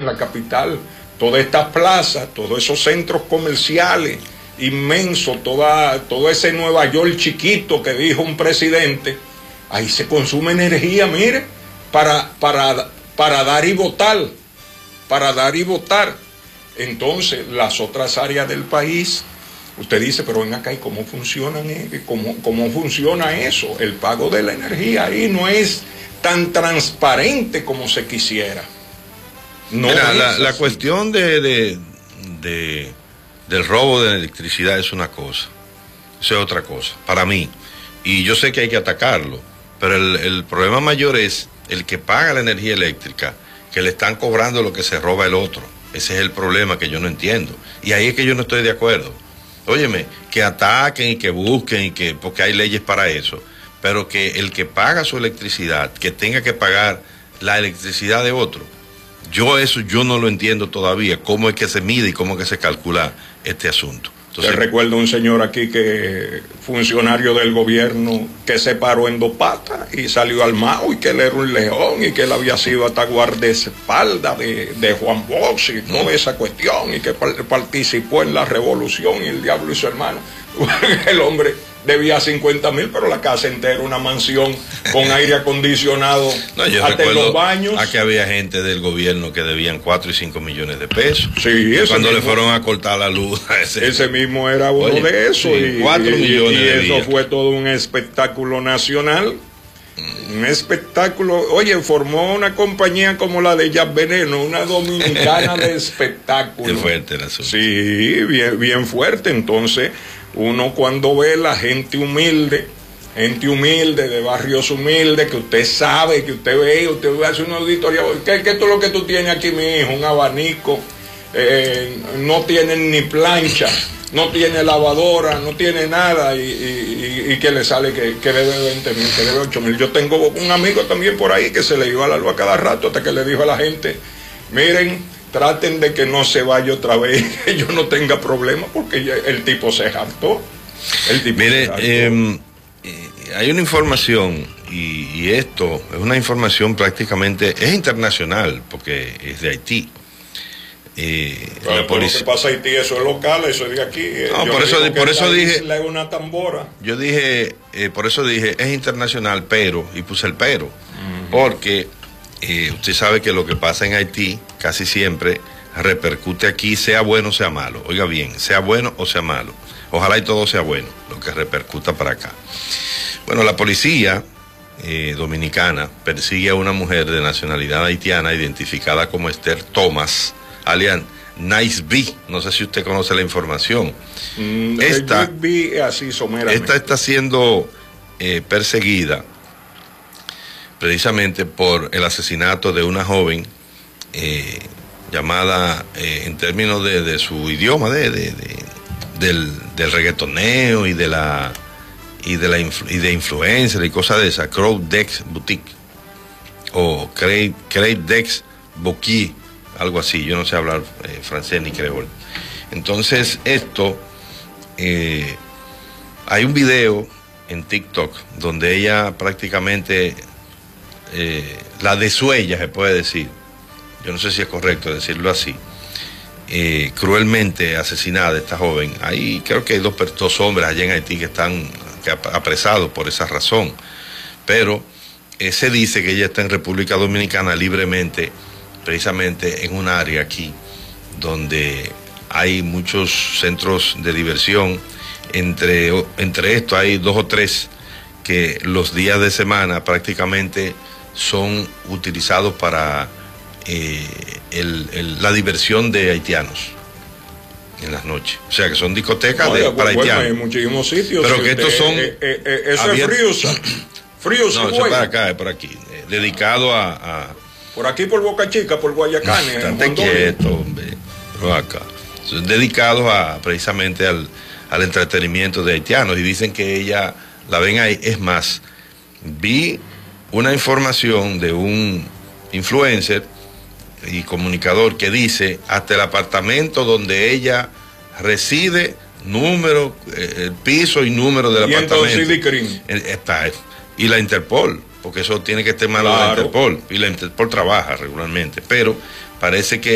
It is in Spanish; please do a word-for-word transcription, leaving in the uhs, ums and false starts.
la capital, todas estas plazas, todos esos centros comerciales inmensos, toda, todo ese Nueva York chiquito que dijo un presidente, ahí se consume energía, mire, para, para, para dar y votar, para dar y votar. Entonces, las otras áreas del país, usted dice, pero ven acá, ¿y cómo funcionan, cómo, cómo funciona eso? El pago de la energía ahí no es tan transparente como se quisiera. No. Mira, la, la cuestión de, de, de del robo de electricidad es una cosa, eso es otra cosa, para mí. Y yo sé que hay que atacarlo, pero el, el problema mayor es el que paga la energía eléctrica, que le están cobrando lo que se roba el otro. Ese es el problema que yo no entiendo. Y ahí es que yo no estoy de acuerdo. Óyeme, que ataquen y que busquen, y que, porque hay leyes para eso, pero que el que paga su electricidad, que tenga que pagar la electricidad de otro, yo eso yo no lo entiendo todavía, cómo es que se mide y cómo es que se calcula este asunto. Entonces, te recuerdo un señor aquí que, funcionario del gobierno, que se paró en dos patas y salió al Mao, y que él era un león, y que él había sido hasta guardaespaldas de, de Juan Bosch y toda esa cuestión, y que participó en la revolución, y el diablo y su hermano. El hombre debía cincuenta mil, pero la casa entera, una mansión con aire acondicionado, no, yo hasta en los baños. Aquí había gente del gobierno que debían cuatro y cinco millones de pesos. Sí, ese cuando mismo, le fueron a cortar la luz a ese, ese mismo era uno Oye, de esos. Sí, y cuatro y, millones y de eso días. Fue todo un espectáculo nacional. Un espectáculo. Oye, formó una compañía como la de Jazz Veneno, una dominicana de espectáculo. Qué fuerte el asunto. Sí, bien, bien fuerte. Entonces, uno cuando ve la gente humilde, gente humilde, de barrios humildes, que usted sabe, que usted ve, usted hace una auditoría, ¿qué, qué es lo que tú tienes aquí, mi hijo? Un abanico, eh, no tienen ni plancha, no tiene lavadora, no tiene nada, y, y, y que le sale que, que debe veinte mil, que debe ocho mil. Yo tengo un amigo también por ahí que se le iba la luz a cada rato, hasta que le dijo a la gente, miren, traten de que no se vaya otra vez, que yo no tenga problemas, porque ya el tipo se hartó. El tipo Mire, se hartó. Eh, hay una información, y, y esto es una información prácticamente, es internacional, porque es de Haití. Eh, Pero la policía... lo que pasa en Haití, eso es local, eso es de aquí. No, yo por eso, digo que por eso dije... isla es una tambora. Yo dije, eh, por eso dije, es internacional, pero, y puse el pero, uh-huh. porque eh, usted sabe que lo que pasa en Haití casi siempre repercute aquí, sea bueno o sea malo. Oiga bien, sea bueno o sea malo. Ojalá y todo sea bueno, lo que repercuta para acá. Bueno, la policía eh, dominicana persigue a una mujer de nacionalidad haitiana identificada como Esther Thomas, alias Nice B. No sé si usted conoce la información. Mm, esta, B así esta está siendo eh, perseguida precisamente por el asesinato de una joven eh, llamada, eh, en términos de, de su idioma, de, de, de, del, del reggaetoneo y de la y de la influ, y de influencer y cosas de esa, Crow Dex Boutique o Craig Dex Boutique, algo así, yo no sé hablar eh, francés ni creol. Entonces esto, eh, hay un video en TikTok donde ella prácticamente eh, la desuella, se puede decir, yo no sé si es correcto decirlo así, eh, cruelmente asesinada esta joven. Ahí creo que hay dos, dos hombres allá en Haití que están que apresados por esa razón, pero eh, se dice que ella está en República Dominicana libremente, precisamente en un área aquí donde hay muchos centros de diversión. Entre, entre estos hay dos o tres que los días de semana prácticamente son utilizados para eh, el, el, la diversión de haitianos en las noches. O sea que son discotecas Oye, de, para bueno, haitianos. hay muchísimos sitios. Pero si que usted, estos son... Eh, eh, eh, eso abiertos. es Friusa. Friusa, no, eso es para acá, es por aquí. Eh, dedicado a, a... Por aquí, por Boca Chica, por Guayacán. Estate quieto, hombre. Por acá. Son dedicados a, precisamente al, al entretenimiento de haitianos. Y dicen que ella la ven ahí. Es más, vi una información de un influencer y comunicador que dice hasta el apartamento donde ella reside, número, eh, el piso y número del y apartamento. Entonces, está, y la Interpol, porque eso tiene que estar en manos de la Interpol, y la Interpol trabaja regularmente, pero parece que